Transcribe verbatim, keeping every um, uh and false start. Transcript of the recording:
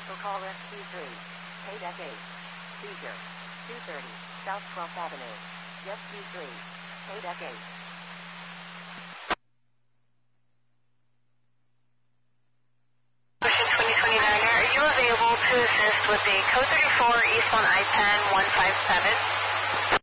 Vehicle call rescue three. K deck eight. Seizure. two thirty. South twelfth Avenue. Rescue three. K deck eight. Ocean twenty twenty-nine, are you available to assist with the code thirty-four eastbound I ten one five seven?